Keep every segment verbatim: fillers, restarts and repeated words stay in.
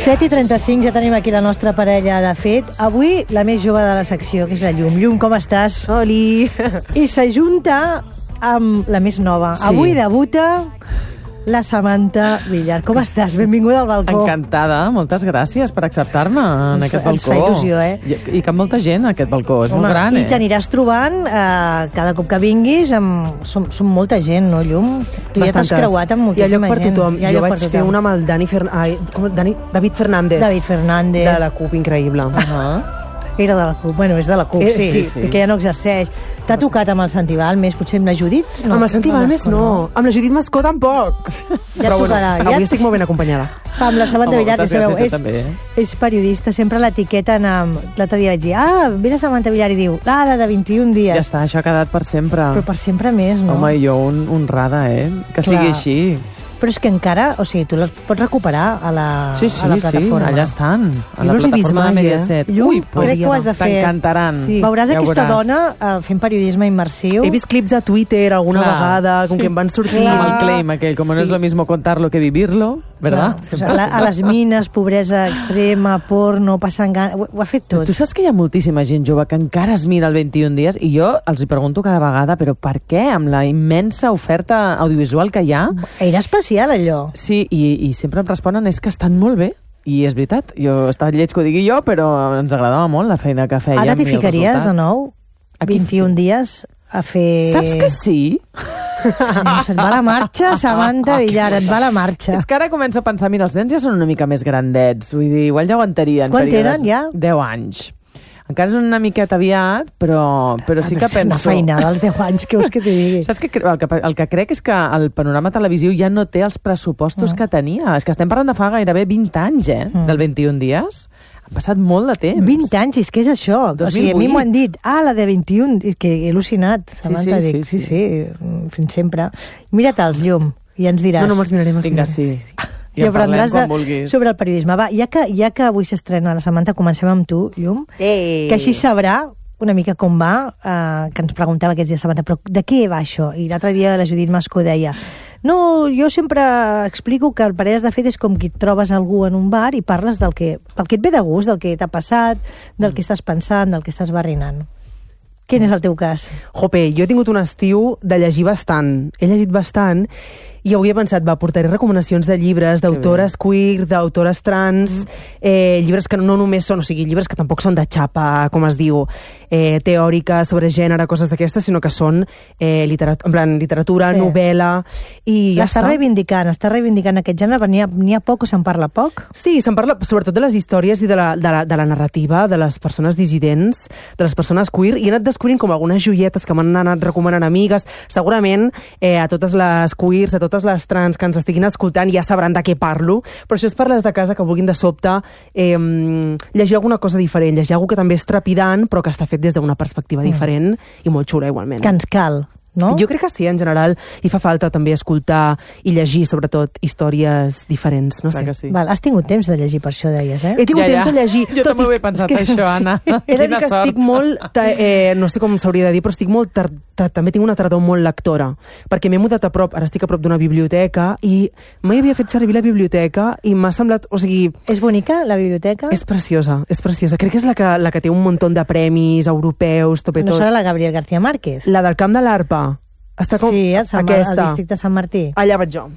set i trenta-cinc, ja tenim aquí la nostra parella de fet. Avui la més jove de la secció, que és la Llum. Llum, com estàs? Oli! I s'ajunta amb la més nova. Sí. Avui debuta la Samantha Villar. Com estàs? Benvinguda al balcó. Encantada, moltes gràcies per acceptar-me en Ens aquest fa- balcó. ens fa il·lusió, eh? I, I que molta gent, aquest balcó, és Home, molt gran, I eh? t'aniràs trobant eh, cada cop que vinguis amb... Som, som molta gent, no, Llum? Tu ja t'has creuat amb moltíssima gent. Hi ha lloc per tothom. Hi ha Jo lloc vaig per fer tothom. una amb el Dani Fer... Ai, com, Dani... David Fernández. David Fernández. De la CUP, increïble. Uh -huh. Era de la CUP, bueno, és de la CUP, Eh, sí, sí, sí, sí. perquè ja no exerceix. T'ha tocat amb el Santi Balmes, potser amb la Judit? No, amb el Santi Balmes no. Amb la Judit Mascó tampoc. Ja et tocarà. Avui Ja et- estic molt ben acompanyada. Amb la Samantha Home, Villar, que moltes sabeu, gràcies, és, jo també, eh? és periodista, sempre l'etiqueten amb... L'altre dia vaig dir, ah, ve la Samantha Villar i diu, ah, la de vint-i-un dies. Ja està, això ha quedat per sempre. Però per sempre més, no? Home, jo un, honrada, eh? Que Clar. sigui així. Però és que encara, o sigui, tu les pots recuperar a la, Sí, sí, a la sí, plataforma. allà estan. A Jo la no els he vist plataforma de mai, eh? Mediaset. Llum, Ui, pues, crec que ho has de fer. t'encantaran. Sí. Veuràs Ja ho aquesta veuràs. dona eh, fent periodisme immersiu. He vist clips a Twitter alguna Clar. vegada, com Sí. que em van sortir... Clar. Amb el claim aquell, com no és lo mismo contarlo que vivirlo, ¿verdad? Clar, o sigui, a, la, a les mines, pobresa extrema, porno, passant gana... Ho, ho ha fet tot. Tu saps que hi ha moltíssima gent jove que encara es mira el vint-i-un dies i jo els hi pregunto cada vegada, però per què? Amb la immensa oferta audiovisual que hi ha... Era especial, allò. Sí, i, i sempre em responen és que estan molt bé. I és veritat, jo està lleig que ho digui jo, però ens agradava molt la feina que fèiem. Ara t'hi i el ficaries resultat. de nou Aquí vint-i-un dies a fer... Saps que sí? No, se't va la marxa, Samantha Villar, et va la marxa. És que ara començo a pensar, mira, els nens ja són una mica més grandets, vull dir, igual ja aguantarien. Quant períodes- tenen, ja? deu anys. Encara és una miqueta aviat, però, però sí que És una penso... feinada, als deu anys, què vols que t'hi digui? Saps que cre- el, que el que crec és que el panorama televisiu ja no té els pressupostos Mm. que tenia. És que estem parlant de fa gairebé vint anys, eh? Mm. Del vint-i-un dies. Ha passat molt de temps. vint anys, és que és això. O sigui, a mi dos mil vuit. m'ho han dit. Ah, la de vint-i-un. És que he al·lucinat. Samantha, sí, dic, sí, sí, sí. sí, mm, fins sempre. Mira-te'ls, Llum, i ens diràs. No, no, me'ls miraré, me'ls Vinga, miraré. sí. I en parlem aprendràs quan de, vulguis. sobre el periodisme. Va, ja que, ja que avui s'estrena la Samantha, comencem amb tu, Llum, Ei. que així sabrà una mica com va, eh, que ens preguntava aquests dies, Samantha, però de què va això? I l'altre dia la Judit Mascó deia, no, jo sempre explico que el parelles de fet és com que et trobes algú en un bar i parles del que, del que et ve de gust, del que t'ha passat, del Mm. que estàs pensant, del que estàs barrinant. Quin és el teu cas? Jope, jo he tingut un estiu de llegir bastant. He llegit bastant i avui he pensat, va, portaré recomanacions de llibres, d'autores queer, d'autores trans, mm. eh, llibres que no només són, o sigui, llibres que tampoc són de xapa, com es diu, eh, teòrica, sobre gènere, coses d'aquestes, sinó que són eh, literat en plan, literatura, Sí. novel·la, i ja L'està està. reivindicant, està reivindicant aquest gènere, però n'hi ha, n'hi ha poc o se'n parla poc? Sí, se'n parla sobretot de les històries i de la, de, la, de la narrativa de les persones dissidents, de les persones queer, i he anat descobrint com algunes joietes que m'han anat recomanant amigues. Segurament eh, a totes les queers, a totes les trans que ens estiguin escoltant ja sabran de què parlo, però això és per les de casa que vulguin de sobte eh, llegir alguna cosa diferent, llegir alguna que també és trepidant, però que està fet des d'una perspectiva Mm. diferent i molt xula igualment. Que ens cal, no? Jo crec que sí, en general, i fa falta també escoltar i llegir, sobretot, històries diferents, no Clar sé. que sí. Val, has tingut temps de llegir, per això deies, eh? He tingut Ja, ja. temps de llegir. Jo tot també i- ho he pensat, és això, Anna. He de dir Quina que estic sort. molt... ta- Eh, no sé com s'hauria de dir, però estic molt... Tar, ta, també tinc una tardor molt lectora, perquè m'he mudat a prop, ara estic a prop d'una biblioteca, i mai havia fet servir la biblioteca, i m'ha semblat... O sigui, És bonica, la biblioteca? és preciosa, és preciosa. Crec que és la que, la que té un muntó de premis europeus, tot i No tot. serà la Gabriel García Márquez? La del Camp de l'Arpa. Està com... Sí, al, Sant, aquesta. al districte de Sant Martí. Allà vaig jo.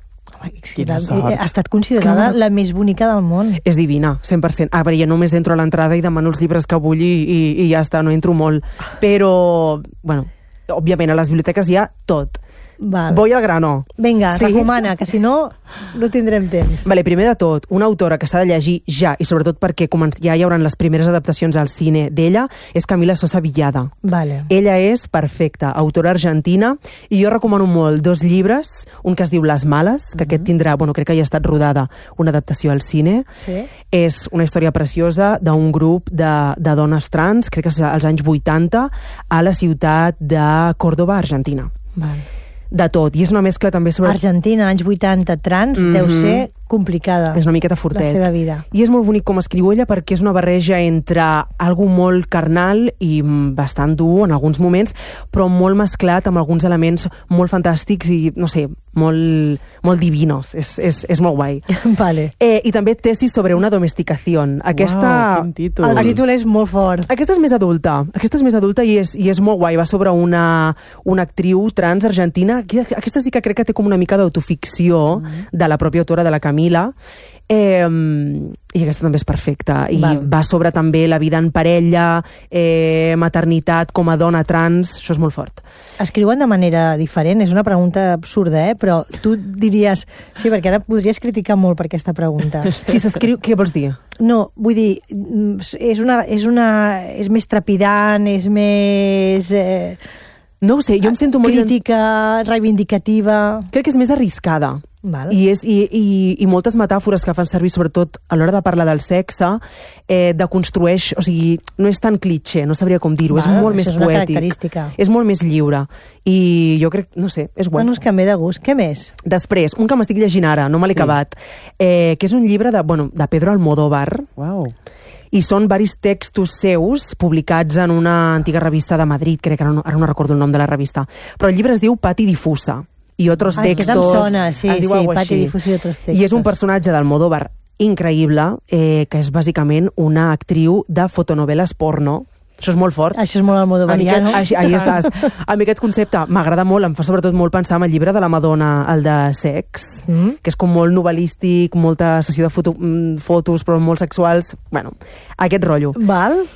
Quina Ha sort. estat considerada És que- la més bonica del món. És divina, cent per cent. A veure, jo només entro a l'entrada i demano els llibres que vull i, i, i ja està, no entro molt. Però, bueno, òbviament a les biblioteques hi ha tot. Val. Voy al grano. Vinga, Sí. recomana, que si no, no tindrem temps. Vale, primer de tot, una autora que s'ha de llegir ja, i sobretot perquè comen- ja hi haurà les primeres adaptacions al cine d'ella, és Camila Sosa Villada. Vale. Ella és perfecta, autora argentina, i jo recomano molt dos llibres, un que es diu Les Males, que aquest tindrà, bueno, crec que ja ha estat rodada una adaptació al cine. Sí? És una història preciosa d'un grup de, de dones trans, crec que és als anys vuitanta, a la ciutat de Córdoba, Argentina. Vale. De tot, i és una mescla també sobre... Argentina, anys vuitanta, trans, Mhm. deu ser complicada. És una miqueta fortet. La seva vida. I és molt bonic com escriu ella perquè és una barreja entre algo molt carnal i bastant dur en alguns moments, però molt mesclat amb alguns elements molt fantàstics i, no sé, molt, molt divinos. És, és, és molt guai. Vale. Eh, I també tesis sobre una domesticació. Aquesta... Uau, quin títol. El títol és molt fort. Aquesta és més adulta. Aquesta és més adulta i és, i és molt guai. Va sobre una, una actriu trans argentina. Aquesta sí que crec que té com una mica d'autoficció mm. de la pròpia autora, de la Camila. Eh, i aquesta també és perfecta i Val. va sobre també la vida en parella, eh, maternitat com a dona trans, això és molt fort. Escriuen de manera diferent? És una pregunta absurda, eh? Però tu diries... Sí, perquè ara podries criticar molt per aquesta pregunta. Si s'escriu... Què vols dir? No, vull dir, és una... És, una, és més trepidant, és més... Eh, no ho sé, jo em sento molt... Crítica, reivindicativa... Crec que és més arriscada. Val. I, és, i, i, i moltes metàfores que fan servir, sobretot a l'hora de parlar del sexe, eh, deconstrueix, o sigui, no és tan cliché, no sabria com dir-ho, és molt més és una poètic. Característica. És molt més lliure. I jo crec, no sé, és guai. Bueno, és que em ve de gust. Què més? Després, un que m'estic llegint ara, no me l'he sí. acabat, eh, que és un llibre de, bueno, de Pedro Almodóvar. Uau. I són varis textos seus publicats en una antiga revista de Madrid, crec que ara no, ara no recordo el nom de la revista. Però el llibre es diu Pati Difusa. I otros Ai, textos... Ai, que em sona, sí, es diu sí, Pati Pati Difusa i otros textos. I és un personatge d'Almodóvar increïble, eh, que és bàsicament una actriu de fotonovel·les porno. Això és molt fort. Això és molt almodovariano. Ahí estàs. A mi aquest concepte m'agrada molt, em fa sobretot molt pensar en el llibre de la Madonna, el de Sex, mm. que és com molt novel·lístic, molta sessió de foto, fotos, però molt sexuals. Bueno, aquest rotllo. Val.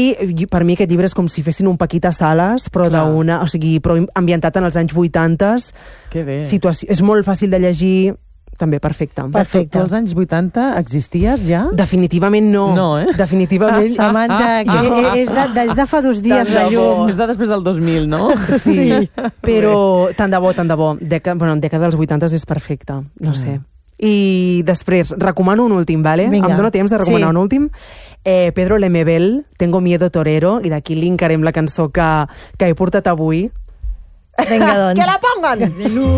I per mi aquest llibre és com si fessin un Paquita Salas, però d'una, o sigui, però ambientat en els anys vuitanta. Que bé. Situació, és molt fàcil de llegir, també perfecte. Perfecte. Tu als anys vuitanta existies ja? Definitivament no. No, eh? Definitivament. Ah, Samantha, ah, ah, que ah, és, de, de, és de fa dos dies la llum. És de després del dos mil, no? Sí, sí. Però tant de bo, tant de bo. Deca, bueno, en dècada dels vuitanta és perfecte, no mm. sé. I després, recomano un últim, ¿vale? Vinga. Em dóna temps de recomanar sí. un últim. Eh, Pedro Lemebel, Tengo miedo torero, i d'aquí linkarem la cançó que, que he portat avui. Vinga, doncs. Que la pongan!